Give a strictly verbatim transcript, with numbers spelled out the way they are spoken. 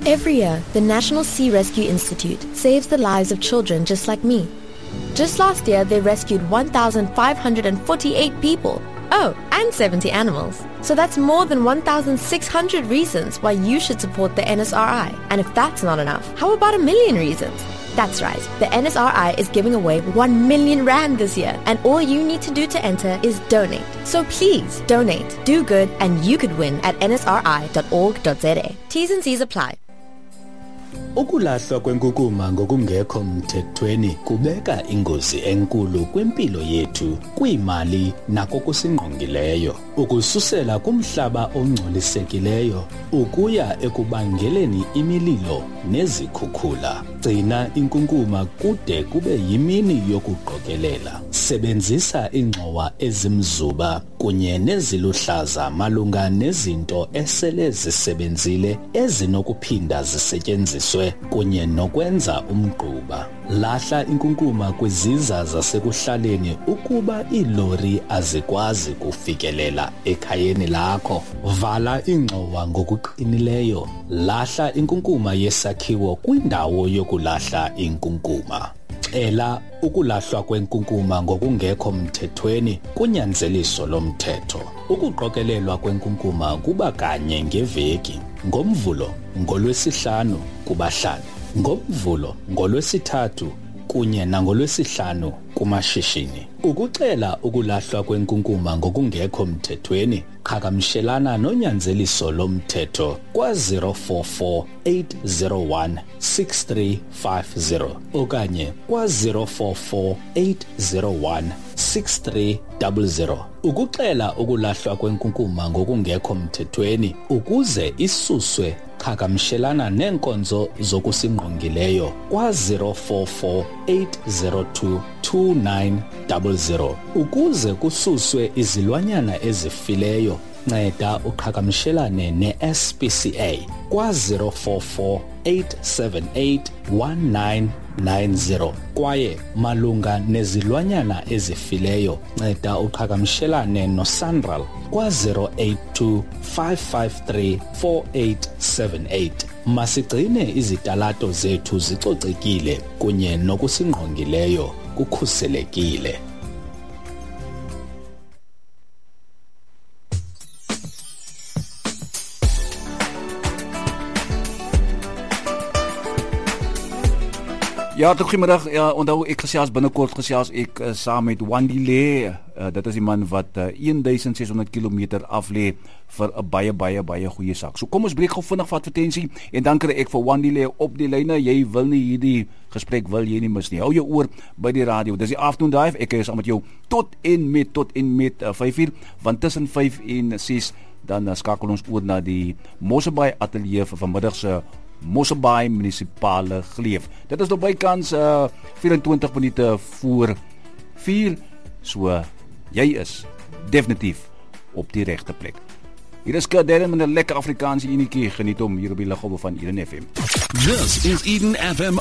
Every year, the National Sea Rescue Institute saves the lives of children just like me. Just last year, they rescued one thousand five hundred forty-eight people. Oh, and seventy animals. So that's more than one thousand six hundred reasons why you should support the N S R I. And if that's not enough, how about a million reasons? That's right, the N S R I is giving away one million rand this year, and all you need to do to enter is donate. So please, donate, do good, and you could win at n s r i dot org dot z a. T's and C's apply. Ukulahlwa kwenkukuma ngokungekho mthethweni kubeka ingozi enkulu kwimpilo yethu, kwimali nakokusingqongileyo. Ukususela kumhlaba ongcolisekileyo ukuya ekubangeleni imililo nezikhukhula. Gcina inkunkuma kude kube yimini yokuqokelela. Sebenzisa ingxowa ezimzuba kunye neziluhlaza malunga nezinto esele zisebenzile ezinokuphinda zisetyenziswe kunye nokwenza umgquba. Lahla inkunkuma kwiziza zasekuhlaleni ukuba iilori azikwazi kufikelela ekhayeni lakho. Vala ingxowa ngokuqinileyo. Lahla inkunkuma yesakhiwo kwindawo yokulahla inkunkuma. Ela ukulahlwa kwenkunkuma ngokungekho mthethweni kunyanzeliso lomthetho. Ukuqokelelwa kwenkunkuma kuba kanye ngeveki, ngoMvulo, ngoLwesihlanu kubahlali, ngoMvulo, ngoLwesithathu kunye nangolwesihlanu kumashishini. Ukucela ukulahlwa kwenkunkuma ngokungekho mthethweni, qhagamshelana nonyanzeliso lomthetho kwa zero four four eight zero one six three five zero okanye kwa zero four four eight zero one six three zero zero. Ukucela ukulahlwa kwenkunkuma ngokungekho mthethweni ukuze isuswe, qhagamshelana neenkonzo zokusingqongileyo kwa zero four four eight zero two two nine zero zero. Ukuze kususwe izilwanyana ezifileyo, nceda uqhagamshelane ne-S P C A kwa zero four four eight seven eight one nine nine zero. Kwaye malunga nezilwanyana ezifileyo, nceda uqhagamshelane no-SANRAL kwa zero eight two five five three four eight seven eight. Masigcine izitalato zethu zicocekile kunye nokusingqongileyo kukhuselekile. Ja, goeiemiddag. Ja, onthou ek gesels binnekort gesels ek uh, saam met Wandile. Uh, dit is die man wat uh, sixteen hundred kilometer af lê vir 'n baie baie baie goeie sak. So kom ons breek gou vinnig vir advertensie en dan kry ek vir Wandile op die lyne. Jy wil nie hierdie gesprek wil jy nie mis nie. Hou jou oor by die radio. Dis die Afternoon Drive. Ek is saam met jou tot en met tot en met uh, five uur, want tussen five en six dan uh, skakel ons oor na die Mosselbaai ateljee vir vanmiddag se Mosselbaai munisipale geleef. Dit is nog bykans uh, vyf-en-twintig minute voor vier. So jy is definitief op die regte plek. Hier is Kaden met 'n lekker Afrikaanse enetjie. Geniet hom hier op die Lughawe van Eden F M. This is Eden F M